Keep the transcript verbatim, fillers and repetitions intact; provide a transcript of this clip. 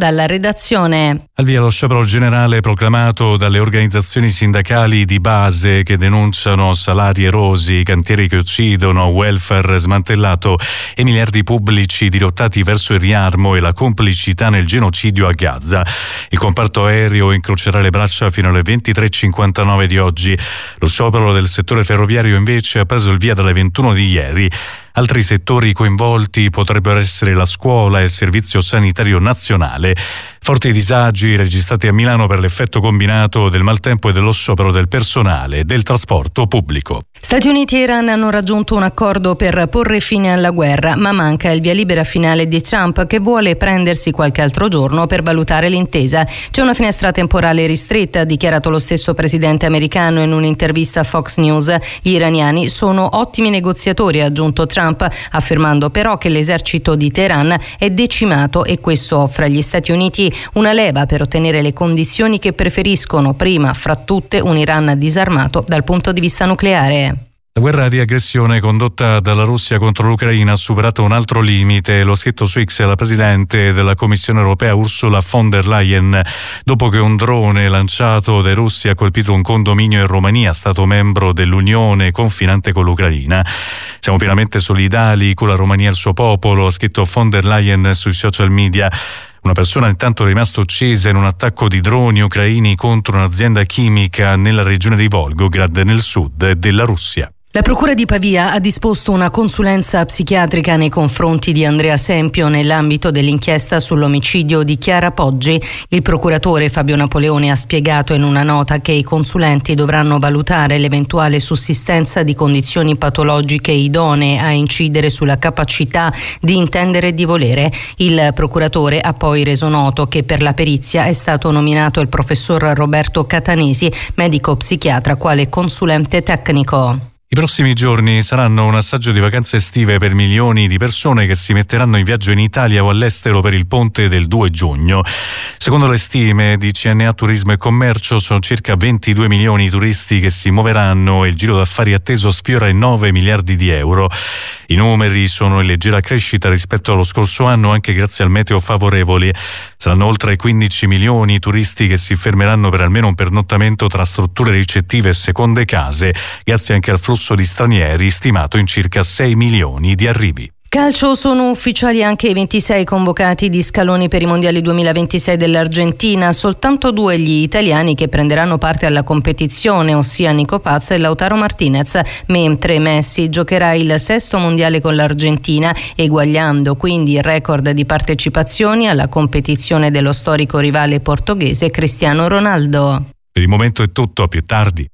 dalla redazione. Al via lo sciopero generale proclamato dalle organizzazioni sindacali di base che denunciano salari erosi, cantieri che uccidono, welfare smantellato e miliardi pubblici dirottati verso il riarmo e la complicità nel genocidio a Gaza. Il comparto aereo incrocerà le braccia fino alle ventitré e cinquantanove di oggi. Lo sciopero del settore ferroviario invece ha preso il via dalle ventuno di ieri. Altri settori coinvolti potrebbero essere la scuola e il servizio sanitario nazionale. Forti disagi registrati a Milano per l'effetto combinato del maltempo e dello sciopero del personale e del trasporto pubblico. Stati Uniti e Iran hanno raggiunto un accordo per porre fine alla guerra, ma manca il via libera finale di Trump, che vuole prendersi qualche altro giorno per valutare l'intesa. C'è una finestra temporale ristretta, ha dichiarato lo stesso presidente americano in un'intervista a Fox News. Gli iraniani sono ottimi negoziatori, ha aggiunto Trump, affermando però che l'esercito di Teheran è decimato e questo offre agli Stati Uniti una leva per ottenere le condizioni che preferiscono, prima fra tutte un Iran disarmato dal punto di vista nucleare. La guerra di aggressione condotta dalla Russia contro l'Ucraina ha superato un altro limite, lo ha scritto su X la Presidente della Commissione Europea Ursula von der Leyen, dopo che un drone lanciato dai russi ha colpito un condominio in Romania, stato membro dell'Unione confinante con l'Ucraina. Siamo pienamente solidali con la Romania e il suo popolo, ha scritto von der Leyen sui social media. Una persona intanto è rimasta uccisa in un attacco di droni ucraini contro un'azienda chimica nella regione di Volgograd, nel sud della Russia. La Procura di Pavia ha disposto una consulenza psichiatrica nei confronti di Andrea Sempio nell'ambito dell'inchiesta sull'omicidio di Chiara Poggi. Il procuratore Fabio Napoleone ha spiegato in una nota che i consulenti dovranno valutare l'eventuale sussistenza di condizioni patologiche idonee a incidere sulla capacità di intendere e di volere. Il procuratore ha poi reso noto che per la perizia è stato nominato il professor Roberto Catanesi, medico psichiatra, quale consulente tecnico. I prossimi giorni saranno un assaggio di vacanze estive per milioni di persone che si metteranno in viaggio in Italia o all'estero per il ponte del due giugno. Secondo le stime di C N A Turismo e Commercio sono circa ventidue milioni i turisti che si muoveranno e il giro d'affari atteso sfiora i nove miliardi di euro. I numeri sono in leggera crescita rispetto allo scorso anno anche grazie al meteo favorevole. Saranno oltre quindici milioni i turisti che si fermeranno per almeno un pernottamento tra strutture ricettive e seconde case, grazie anche al flusso di stranieri stimato in circa sei milioni di arrivi. Calcio, sono ufficiali anche i ventisei convocati di scaloni per i mondiali duemilaventisei dell'Argentina, soltanto due gli italiani che prenderanno parte alla competizione, ossia Nico Paz e Lautaro Martinez, mentre Messi giocherà il sesto mondiale con l'Argentina, eguagliando quindi il record di partecipazioni alla competizione dello storico rivale portoghese Cristiano Ronaldo. Per il momento è tutto, a più tardi.